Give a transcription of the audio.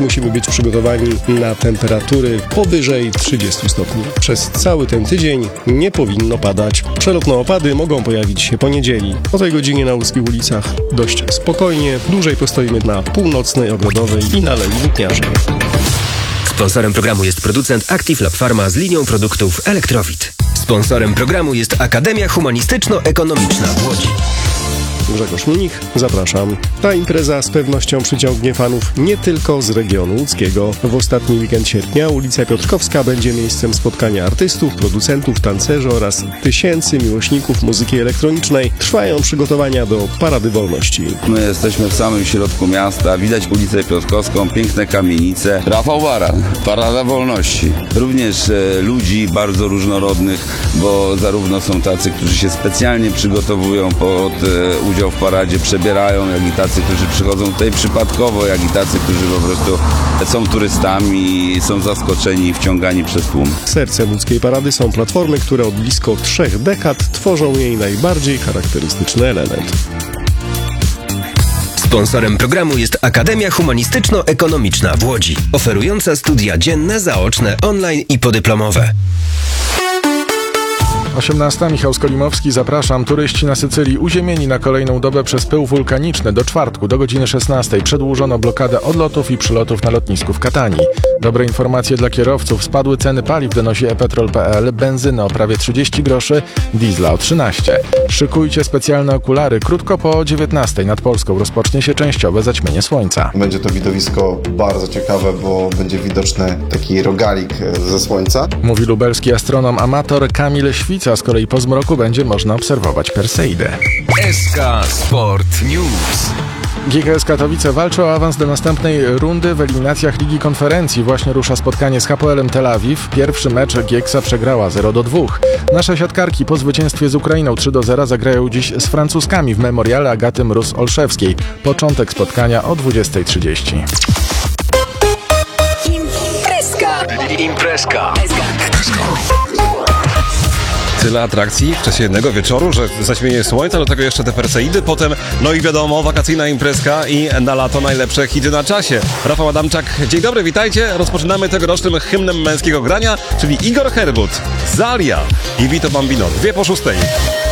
musimy być przygotowani na temperatury powyżej 30 stopni. Przez cały ten tydzień nie powinno padać. Przelotne opady mogą pojawić się po niedzieli. O tej godzinie na łódzkich ulicach dość spokojnie. Dłużej postoimy na Północnej, Ogrodowej i na Alei Włókniarzy. Sponsorem programu jest producent Active Lab Pharma z linią produktów Elektrowit. Sponsorem programu jest Akademia Humanistyczno-Ekonomiczna w Łodzi. Grzegorz Mnich, zapraszam. Ta impreza z pewnością przyciągnie fanów nie tylko z regionu łódzkiego. W ostatni weekend sierpnia ulica Piotrkowska będzie miejscem spotkania artystów, producentów, tancerzy oraz tysięcy miłośników muzyki elektronicznej. Trwają przygotowania do Parady Wolności. My jesteśmy w samym środku miasta, widać ulicę Piotrkowską, piękne kamienice. Rafał Baran, Parada Wolności. Również ludzi bardzo różnorodnych, bo zarówno są tacy, którzy się specjalnie przygotowują pod udział w paradzie, przebierają, jak i tacy, którzy przychodzą tutaj przypadkowo, jak i tacy, którzy po prostu są turystami, są zaskoczeni i wciągani przez tłum. Sercem łódzkiej parady są platformy, które od blisko 3 dekad tworzą jej najbardziej charakterystyczny element. Sponsorem programu jest Akademia Humanistyczno-Ekonomiczna w Łodzi, oferująca studia dzienne, zaoczne, online i podyplomowe. 18. Michał Skolimowski, zapraszam. Turyści na Sycylii uziemieni na kolejną dobę przez pył wulkaniczny. Do czwartku, do godziny 16 przedłużono blokadę odlotów i przylotów na lotnisku w Katanii. Dobre informacje dla kierowców. Spadły ceny paliw, donosi ePetrol.pl. Benzyny o prawie 30 groszy, diesla o 13. Szykujcie specjalne okulary. Krótko po 19 nad Polską rozpocznie się częściowe zaćmienie słońca. Będzie to widowisko bardzo ciekawe, bo będzie widoczny taki rogalik ze słońca. Mówi lubelski astronom amator Kamil Świca. Z kolei po zmroku będzie można obserwować Perseidę. SK Sport News. GKS Katowice walczy o awans do następnej rundy w eliminacjach Ligi Konferencji. Właśnie rusza spotkanie z Hapoelem Tel Awiw. Pierwszy mecz Gieksa przegrała 0-2. Nasze siatkarki po zwycięstwie z Ukrainą 3-0 zagrają dziś z Francuzkami w memoriale Agaty Mróz-Olszewskiej. Początek spotkania o 20:30. Imprezka. Tyle atrakcji w czasie jednego wieczoru, że zaćmienie słońca, do tego jeszcze te Perseidy, potem, no i wiadomo, wakacyjna imprezka i na lato najlepsze hity na czasie. Rafał Adamczak, dzień dobry, witajcie. Rozpoczynamy tegorocznym hymnem męskiego grania, czyli Igor Herbut, Zalia i Vito Bambino. 2 po 6.